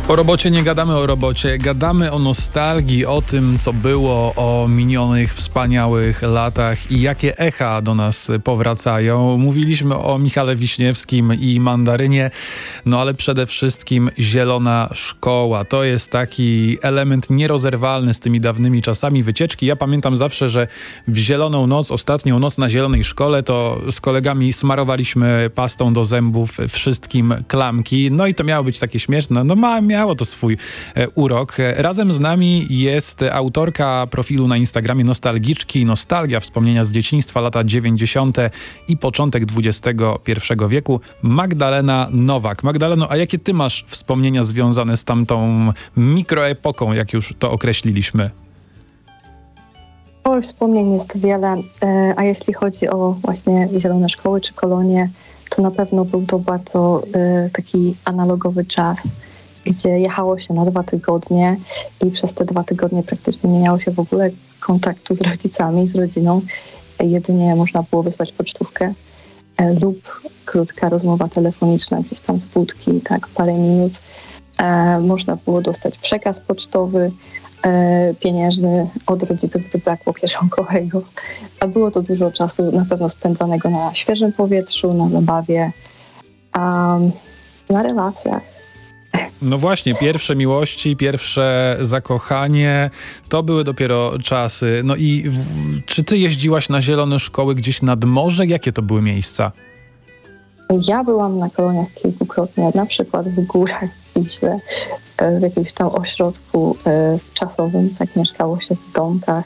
Po robocie nie gadamy o robocie, gadamy o nostalgii, o tym, co było, o minionych, wspaniałych latach i jakie echa do nas powracają. Mówiliśmy o Michale Wiśniewskim i Mandarynie, no ale przede wszystkim Zielona Szkoła. To jest taki element nierozerwalny z tymi dawnymi czasami wycieczki. Ja pamiętam zawsze, że w Zieloną Noc, ostatnią noc na Zielonej Szkole, to z kolegami smarowaliśmy pastą do zębów wszystkim klamki. No i to miało być takie śmieszne. Miało to swój urok. Razem z nami jest autorka profilu na Instagramie Nostalgiczki. Nostalgia, wspomnienia z dzieciństwa, lata 90. i początek XXI wieku. Magdalena Nowak. Magdaleno, a jakie ty masz wspomnienia związane z tamtą mikroepoką, jak już to określiliśmy? Wspomnień jest wiele, a jeśli chodzi o właśnie zielone szkoły czy kolonie, to na pewno był to bardzo taki analogowy czas, gdzie jechało się na 2 tygodnie i przez te 2 tygodnie praktycznie nie miało się w ogóle kontaktu z rodzicami, z rodziną. Jedynie można było wysłać pocztówkę lub krótka rozmowa telefoniczna gdzieś tam z budki, tak, parę minut. Można było dostać przekaz pocztowy, pieniężny od rodziców, gdy brakło kieszonkowego. A było to dużo czasu na pewno spędzanego na świeżym powietrzu, na zabawie, na relacjach. No właśnie, pierwsze miłości, pierwsze zakochanie, to były dopiero czasy. No i czy ty jeździłaś na zielone szkoły gdzieś nad morze? Jakie to były miejsca? Ja byłam na koloniach kilkukrotnie, na przykład w górach w Wiśle, w jakimś tam ośrodku czasowym, tak mieszkało się w domkach.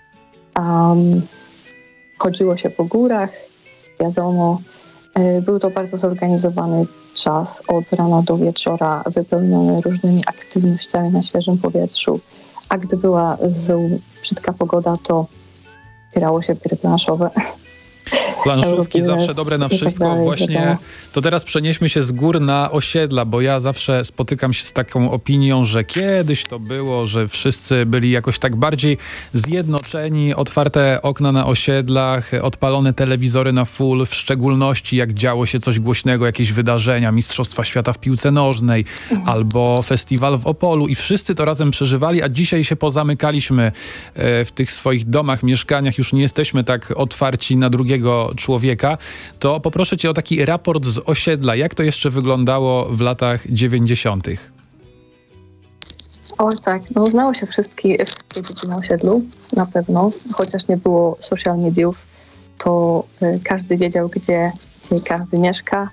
Chodziło się po górach, wiadomo. Był to bardzo zorganizowany czas, od rana do wieczora, wypełniony różnymi aktywnościami na świeżym powietrzu. A gdy była brzydka pogoda, to grało się w gry planszowe. Planszówki zawsze dobre na wszystko. Właśnie to teraz przenieśmy się z gór na osiedla, bo ja zawsze spotykam się z taką opinią, że kiedyś to było, że wszyscy byli jakoś tak bardziej zjednoczeni, otwarte okna na osiedlach, odpalone telewizory na full, w szczególności jak działo się coś głośnego, jakieś wydarzenia, Mistrzostwa Świata w piłce nożnej albo festiwal w Opolu i wszyscy to razem przeżywali, a dzisiaj się pozamykaliśmy w tych swoich domach, mieszkaniach, już nie jesteśmy tak otwarci na drugiego człowieka, to poproszę cię o taki raport z osiedla. Jak to jeszcze wyglądało w latach 90.? O tak, znało się wszystkie dzieci na osiedlu, na pewno. Chociaż nie było social mediów, to każdy wiedział, gdzie każdy mieszka.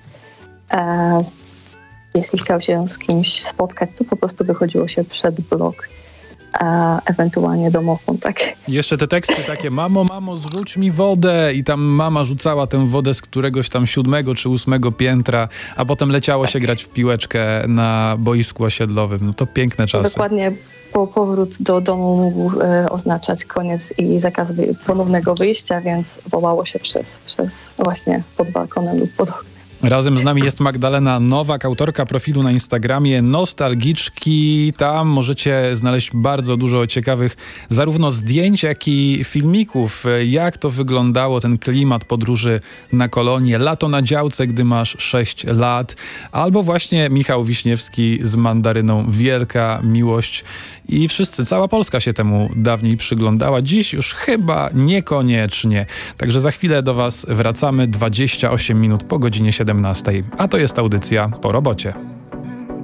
Jeśli chciał się z kimś spotkać, to po prostu wychodziło się przed blok. Ewentualnie domofon, tak. Jeszcze te teksty takie, mamo, zrzuć mi wodę i tam mama rzucała tę wodę z któregoś tam 7. czy 8. piętra, a potem leciało się grać w piłeczkę na boisku osiedlowym. No to piękne czasy. Dokładnie, powrót do domu mógł oznaczać koniec i zakaz ponownego wyjścia, więc wołało się przez właśnie pod balkonem lub pod oknem. Razem z nami jest Magdalena Nowak, autorka profilu na Instagramie Nostalgiczki. Tam możecie znaleźć bardzo dużo ciekawych zarówno zdjęć, jak i filmików. Jak to wyglądało, ten klimat podróży na kolonie, lato na działce, gdy masz 6 lat. Albo właśnie Michał Wiśniewski z Mandaryną. Wielka miłość. I cała Polska się temu dawniej przyglądała. Dziś już chyba niekoniecznie. Także za chwilę do was wracamy. 28 minut po godzinie 17. A to jest audycja Po robocie.